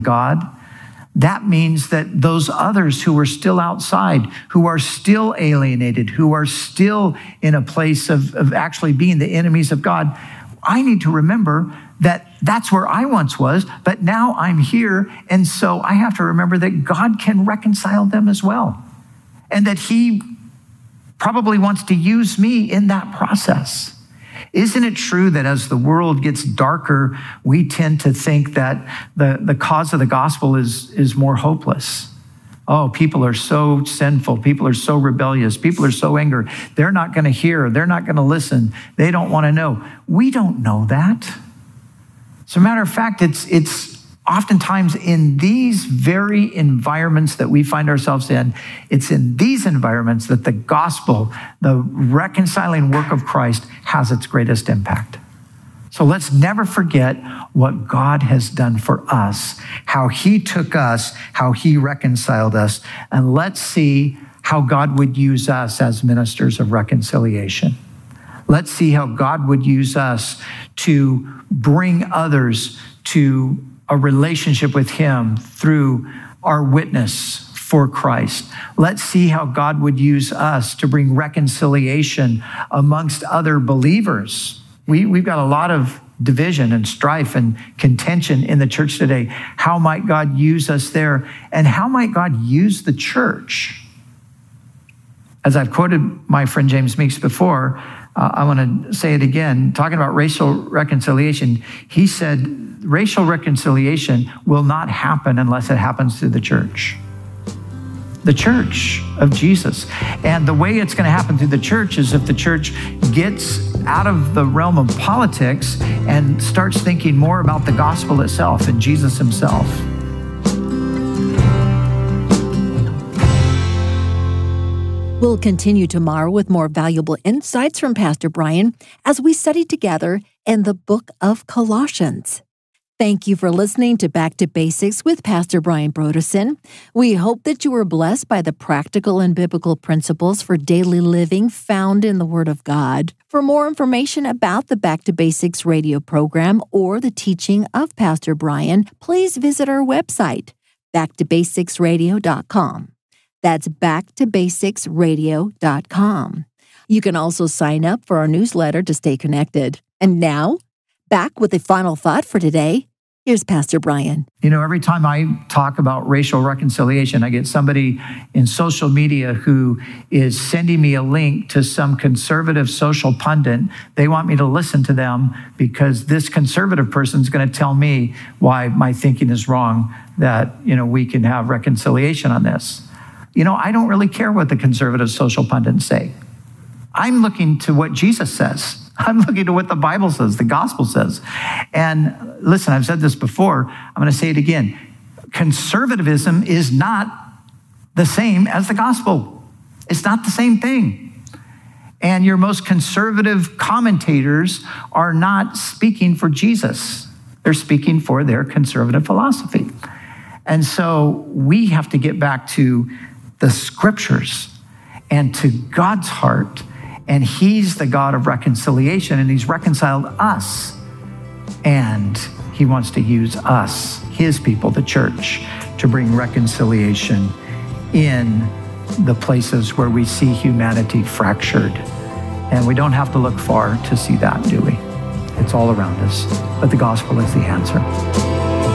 God, that means that those others who are still outside, who are still alienated, who are still in a place of actually being the enemies of God, I need to remember that that's where I once was, but now I'm here. And so I have to remember that God can reconcile them as well. And that he probably wants to use me in that process. Isn't it true that as the world gets darker, we tend to think that the cause of the gospel is more hopeless? Oh, people are so sinful. People are so rebellious. People are so angry. They're not going to hear. They're not going to listen. They don't want to know. We don't know that. As a matter of fact, it's oftentimes in these very environments that we find ourselves in, it's in these environments that the gospel, the reconciling work of Christ, has its greatest impact. So let's never forget what God has done for us, how he took us, how he reconciled us, and let's see how God would use us as ministers of reconciliation. Let's see how God would use us to bring others to a relationship with him through our witness for Christ. Let's see how God would use us to bring reconciliation amongst other believers. We've got a lot of division and strife and contention in the church today. How might God use us there? And how might God use the church? As I've quoted my friend James Meeks before, I want to say it again, talking about racial reconciliation. He said, racial reconciliation will not happen unless it happens through the church of Jesus. And the way it's going to happen through the church is if the church gets out of the realm of politics and starts thinking more about the gospel itself and Jesus himself. We'll continue tomorrow with more valuable insights from Pastor Brian as we study together in the book of Colossians. Thank you for listening to Back to Basics with Pastor Brian Brodersen. We hope that you were blessed by the practical and biblical principles for daily living found in the Word of God. For more information about the Back to Basics radio program or the teaching of Pastor Brian, please visit our website, backtobasicsradio.com. That's backtobasicsradio.com. You can also sign up for our newsletter to stay connected. And now, back with the final thought for today. Here's Pastor Brian. You know, every time I talk about racial reconciliation, I get somebody in social media who is sending me a link to some conservative social pundit. They want me to listen to them because this conservative person is going to tell me why my thinking is wrong, that, you know, we can have reconciliation on this. You know, I don't really care what the conservative social pundits say. I'm looking to what Jesus says. I'm looking to what the Bible says, the gospel says. And listen, I've said this before. I'm going to say it again. Conservatism is not the same as the gospel. It's not the same thing. And your most conservative commentators are not speaking for Jesus. They're speaking for their conservative philosophy. And so we have to get back to the scriptures and to God's heart. And he's the God of reconciliation, and he's reconciled us. And he wants to use us, his people, the church, to bring reconciliation in the places where we see humanity fractured. And we don't have to look far to see that, do we? It's all around us. But the gospel is the answer.